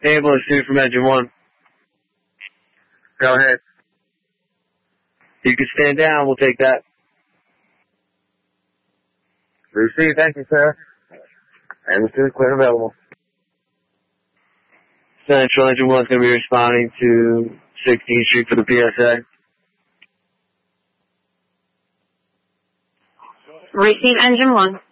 Ambulance 2 from Engine 1. Go ahead. You can stand down. We'll take that. Receive. Thank you, sir. Ambulance 2 is clear and available. Central Engine 1 is going to be responding to 16th Street for the PSA. Receive Engine 1.